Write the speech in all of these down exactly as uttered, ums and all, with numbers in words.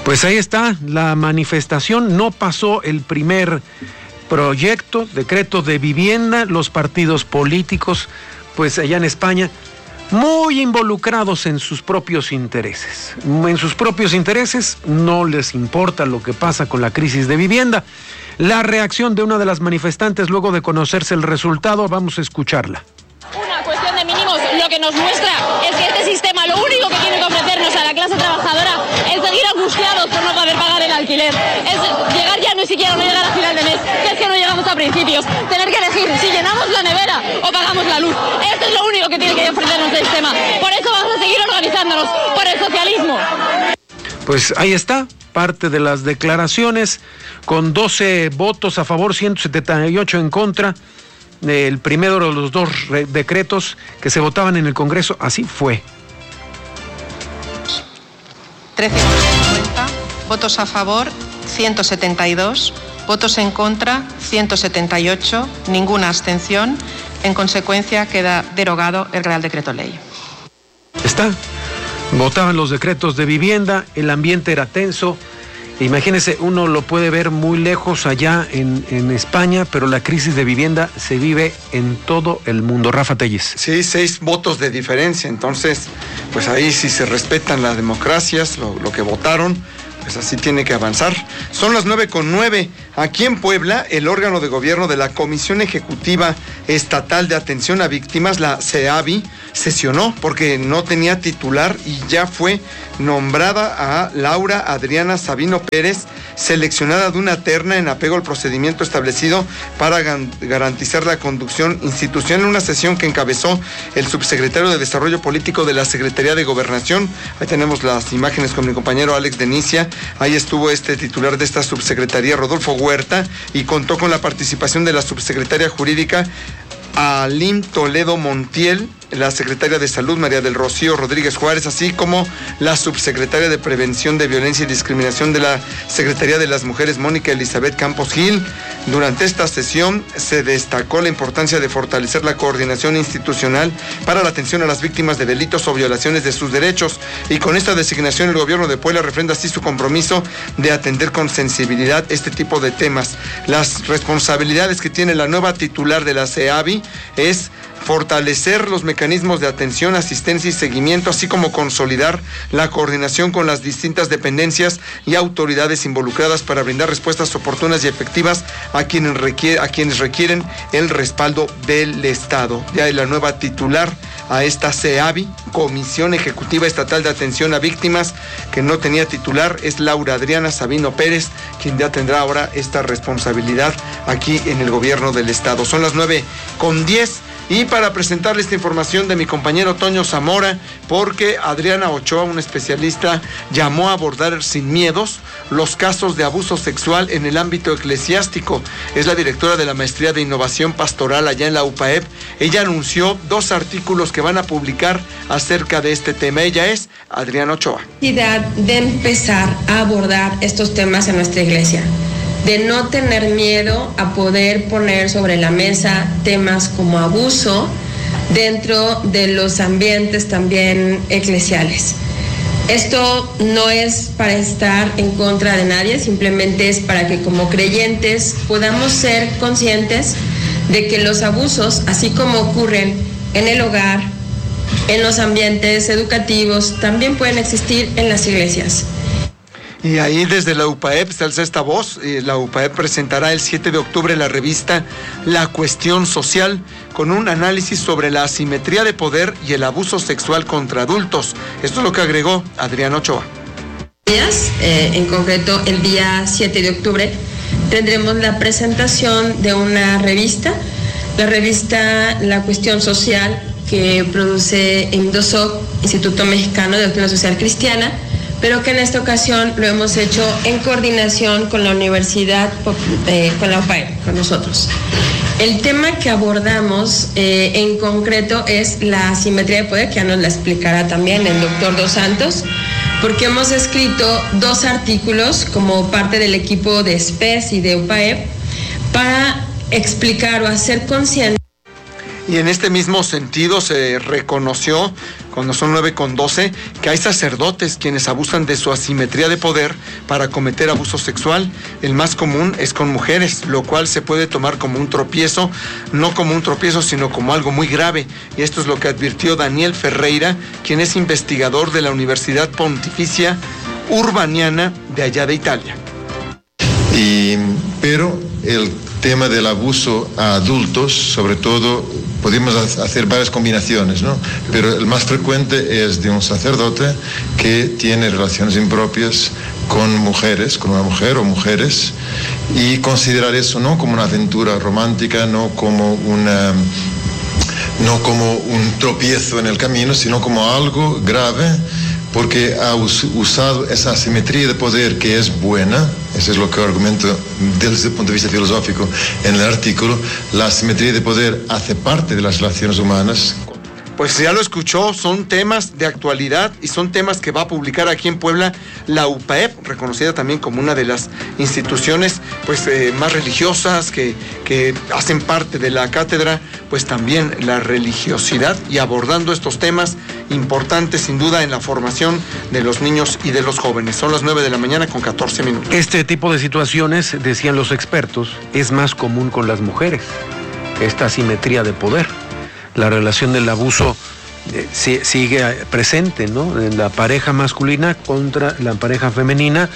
Pues ahí está la manifestación. No pasó el primer proyecto, decreto de vivienda. Los partidos políticos, pues allá en España, muy involucrados en sus propios intereses. En sus propios intereses no les importa lo que pasa con la crisis de vivienda. La reacción de una de las manifestantes luego de conocerse el resultado, vamos a escucharla. Una cuestión de mínimos lo que nos muestra es que este sistema lo único que tiene que ofrecernos a la clase trabajadora es seguir angustiados por no poder pagar el alquiler, es llegar ya ni siquiera no llegar a final de mes, que es que no llegamos a principios, tener que elegir si llenamos la nevera o pagamos la luz. Esto es lo único que tiene que ofrecernos el sistema, por eso vamos a seguir organizándonos, por el socialismo. Pues ahí está, parte de las declaraciones, con doce votos a favor, ciento setenta y ocho en contra. El primero de los dos decretos que se votaban en el Congreso, así fue. trescientos cincuenta, votos a favor, ciento setenta y dos, votos en contra, ciento setenta y ocho, ninguna abstención. En consecuencia, queda derogado el Real Decreto Ley. Está. Votaban los decretos de vivienda, el ambiente era tenso. Imagínense, uno lo puede ver muy lejos allá en, en España, pero la crisis de vivienda se vive en todo el mundo. Rafa Telles. Sí, seis votos de diferencia, entonces, pues ahí sí se respetan las democracias, lo, lo que votaron, pues así tiene que avanzar. Son las nueve con nueve. Aquí en Puebla, el órgano de gobierno de la Comisión Ejecutiva Estatal de Atención a Víctimas, la CEAVI, sesionó porque no tenía titular y ya fue nombrada a Laura Adriana Sabino Pérez, seleccionada de una terna en apego al procedimiento establecido para garantizar la conducción institucional, en una sesión que encabezó el subsecretario de Desarrollo Político de la Secretaría de Gobernación. Ahí tenemos las imágenes con mi compañero Alex Denicia. Ahí estuvo este titular de esta subsecretaría, Rodolfo Huerta, y contó con la participación de la subsecretaria jurídica Alim Toledo Montiel, la secretaria de Salud, María del Rocío Rodríguez Juárez, así como la subsecretaria de Prevención de Violencia y Discriminación de la Secretaría de las Mujeres, Mónica Elizabeth Campos Gil. Durante esta sesión se destacó la importancia de fortalecer la coordinación institucional para la atención a las víctimas de delitos o violaciones de sus derechos, y con esta designación el gobierno de Puebla refrenda así su compromiso de atender con sensibilidad este tipo de temas. Las responsabilidades que tiene la nueva titular de la CEAVI es fortalecer los mecanismos de atención, asistencia y seguimiento, así como consolidar la coordinación con las distintas dependencias y autoridades involucradas para brindar respuestas oportunas y efectivas a quienes, requiere, a quienes requieren el respaldo del Estado. Ya es la nueva titular a esta CEAVI, Comisión Ejecutiva Estatal de Atención a Víctimas, que no tenía titular, es Laura Adriana Sabino Pérez, quien ya tendrá ahora esta responsabilidad aquí en el gobierno del Estado. Son las nueve con diez. Y para presentarle esta información de mi compañero Toño Zamora, porque Adriana Ochoa, una especialista, llamó a abordar sin miedos los casos de abuso sexual en el ámbito eclesiástico. Es la directora de la Maestría de Innovación Pastoral allá en la U P A E P. Ella anunció dos artículos que van a publicar acerca de este tema. Ella es Adriana Ochoa. De empezar a abordar estos temas en nuestra iglesia, de no tener miedo a poder poner sobre la mesa temas como abuso dentro de los ambientes también eclesiales. Esto no es para estar en contra de nadie, simplemente es para que como creyentes podamos ser conscientes de que los abusos, así como ocurren en el hogar, en los ambientes educativos, también pueden existir en las iglesias. Y ahí desde la U P A E P se alza esta voz. La U P A E P presentará el siete de octubre la revista La Cuestión Social, con un análisis sobre la asimetría de poder y el abuso sexual contra adultos. Esto es lo que agregó Adriana Ochoa. Eh, en concreto, el día siete de octubre tendremos la presentación de una revista, la revista La Cuestión Social, que produce INDOSOC, Instituto Mexicano de Doctrina Social Cristiana, pero que en esta ocasión lo hemos hecho en coordinación con la Universidad, eh, con la U P A E P, con nosotros. El tema que abordamos eh, en concreto es la asimetría de poder, que ya nos la explicará también el doctor Dos Santos, porque hemos escrito dos artículos como parte del equipo de S P E S y de U P A E P para explicar o hacer consciente. Y en este mismo sentido se reconoció, cuando son nueve con doce, que hay sacerdotes quienes abusan de su asimetría de poder para cometer abuso sexual. El más común es con mujeres, lo cual se puede tomar como un tropiezo, no como un tropiezo, sino como algo muy grave. Y esto es lo que advirtió Daniel Ferreira, quien es investigador de la Universidad Pontificia Urbaniana de allá de Italia. Y, pero el tema del abuso a adultos, sobre todo, podemos hacer varias combinaciones, ¿no? Pero el más frecuente es de un sacerdote que tiene relaciones impropias con mujeres, con una mujer o mujeres, y considerar eso no como una aventura romántica, no como una, no como un tropiezo en el camino, sino como algo grave, porque ha usado esa asimetría de poder que es buena. Eso es lo que argumento desde el punto de vista filosófico en el artículo. La asimetría de poder hace parte de las relaciones humanas. Pues ya lo escuchó, son temas de actualidad y son temas que va a publicar aquí en Puebla la U P A E P, reconocida también como una de las instituciones pues eh, más religiosas que, que hacen parte de la cátedra, pues también la religiosidad, y abordando estos temas importantes sin duda en la formación de los niños y de los jóvenes. Son las nueve de la mañana con catorce minutos. Este tipo de situaciones, decían los expertos, es más común con las mujeres, esta asimetría de poder. La relación del abuso eh, sigue presente, ¿no? En la pareja masculina contra la pareja femenina,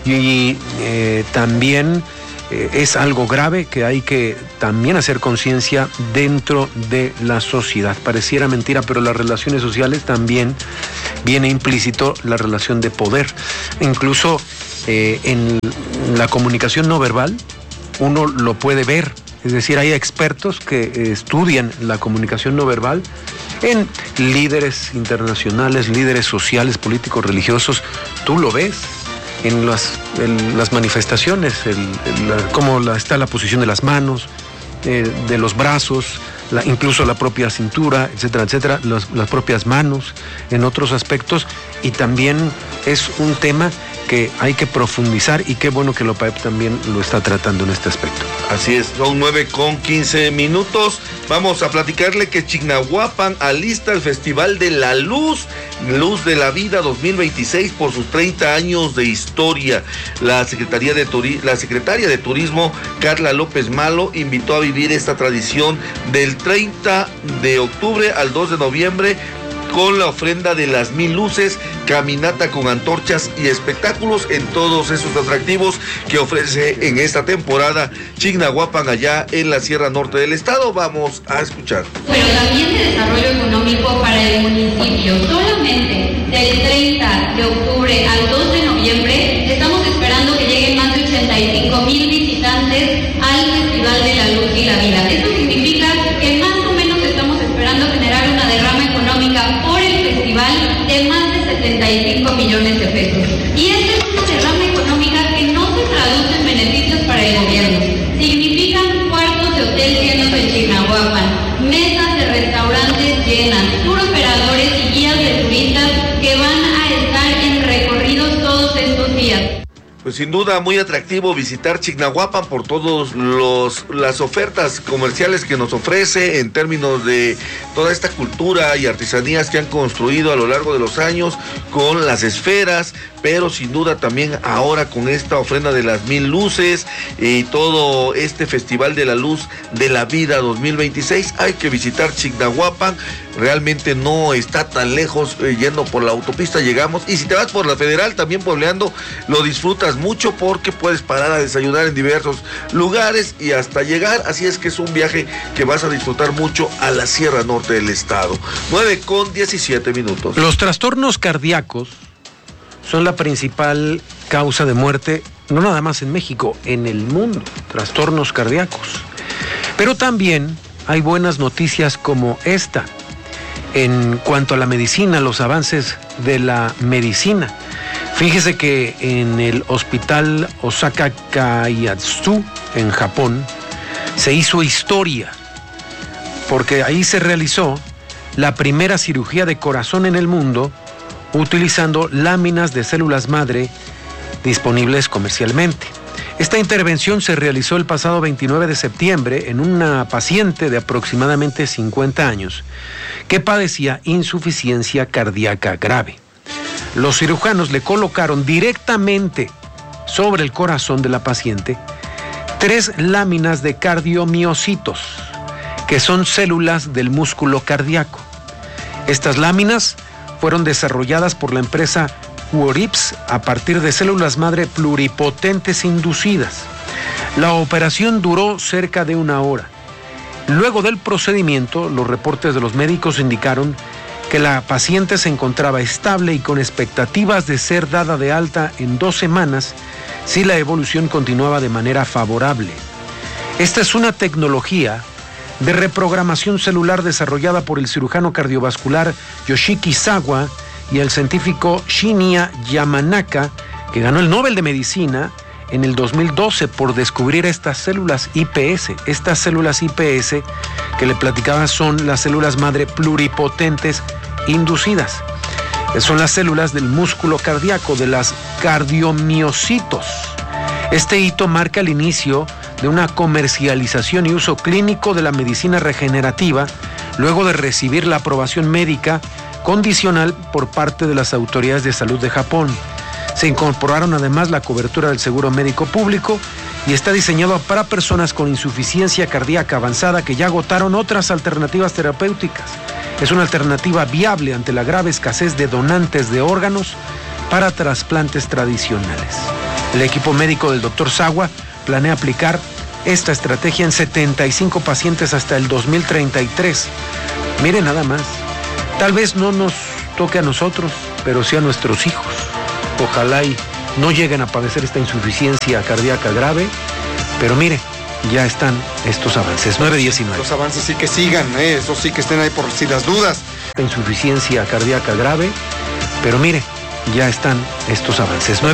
y eh, también eh, es algo grave que hay que también hacer conciencia dentro de la sociedad. Pareciera mentira, pero las relaciones sociales también viene implícito la relación de poder. Incluso eh, en la comunicación no verbal uno lo puede ver. Es decir, hay expertos que estudian la comunicación no verbal en líderes internacionales, líderes sociales, políticos, religiosos. Tú lo ves en las, en las manifestaciones, el, el, la, cómo la, está la posición de las manos, eh, de los brazos, la, incluso la propia cintura, etcétera, etcétera, los, las propias manos, en otros aspectos. Y también es un tema que hay que profundizar, y qué bueno que la U P A E P también lo está tratando en este aspecto. Así es, son nueve con quince minutos. Vamos a platicarle que Chignahuapan alista el Festival de la Luz, Luz de la Vida dos mil veintiséis por sus treinta años de historia. La Secretaría de Turi- la Secretaria de Turismo, Carla López Malo, invitó a vivir esta tradición del treinta de octubre al dos de noviembre, con la ofrenda de las mil luces, caminata con antorchas y espectáculos en todos esos atractivos que ofrece en esta temporada Chignahuapan allá en la Sierra Norte del estado. Vamos a escuchar. Pero también de desarrollo económico para el municipio. Solamente del treinta de octubre al dos de noviembre estamos esperando que lleguen más de ochenta y cinco mil visitantes al Festival de la Luz y la Vida. Esto significa que más o menos estamos esperando generar una derrama económica por el festival de más de setenta y cinco millones de pesos. Y esta es una derrama económica que no se traduce en beneficios para el gobierno. Significan cuartos de hotel llenos en Chignahuapan, mesas de restaurantes llenas, tour operadores y guías de turistas que van a estar en recorridos todos estos días. Pues sin duda muy atractivo visitar Chignahuapan por todos los las ofertas comerciales que nos ofrece en términos de toda esta cultura y artesanías que han construido a lo largo de los años con las esferas, pero sin duda también ahora con esta ofrenda de las mil luces y todo este Festival de la Luz de la Vida dos mil veintiséis. Hay que visitar Chignahuapan, realmente no está tan lejos, eh, yendo por la autopista llegamos, y si te vas por la Federal también puebleando lo disfrutas mucho porque puedes parar a desayunar en diversos lugares y hasta llegar, así es que es un viaje que vas a disfrutar mucho a la Sierra Norte del estado. nueve con diecisiete minutos. Los trastornos cardíacos son la principal causa de muerte, no nada más en México, en el mundo, trastornos cardíacos. Pero también hay buenas noticias como esta. En cuanto a la medicina, los avances de la medicina. Fíjese que en el hospital Osaka Kaiatsu, en Japón, se hizo historia, porque ahí se realizó la primera cirugía de corazón en el mundo utilizando láminas de células madre disponibles comercialmente. Esta intervención se realizó el pasado veintinueve de septiembre en una paciente de aproximadamente cincuenta años que padecía insuficiencia cardíaca grave. Los cirujanos le colocaron directamente sobre el corazón de la paciente tres láminas de cardiomiocitos, que son células del músculo cardíaco. Estas láminas fueron desarrolladas por la empresa Quorips a partir de células madre pluripotentes inducidas. La operación duró cerca de una hora. Luego del procedimiento, los reportes de los médicos indicaron que la paciente se encontraba estable y con expectativas de ser dada de alta en dos semanas si la evolución continuaba de manera favorable. Esta es una tecnología de reprogramación celular desarrollada por el cirujano cardiovascular Yoshiki Sawa y el científico Shinya Yamanaka, que ganó el Nobel de Medicina en el dos mil doce por descubrir estas células I P S. Estas células I P S que le platicaba son las células madre pluripotentes inducidas. Son las células del músculo cardíaco, de las cardiomiocitos. Este hito marca el inicio de una comercialización y uso clínico de la medicina regenerativa, luego de recibir la aprobación médica condicional por parte de las autoridades de salud de Japón. Se incorporaron además la cobertura del seguro médico público y está diseñado para personas con insuficiencia cardíaca avanzada que ya agotaron otras alternativas terapéuticas. Es una alternativa viable ante la grave escasez de donantes de órganos para trasplantes tradicionales. El equipo médico del doctor Sawa planea aplicar esta estrategia en setenta y cinco pacientes hasta el dos mil treinta y tres. Miren nada más. Tal vez no nos toque a nosotros, pero sí a nuestros hijos. Ojalá y no lleguen a padecer esta insuficiencia cardíaca grave, pero mire, ya están estos avances. nueve diecinueve. Los avances sí que sigan, ¿eh? Eso sí que estén ahí por si las dudas. Esta insuficiencia cardíaca grave, pero mire, ya están estos avances.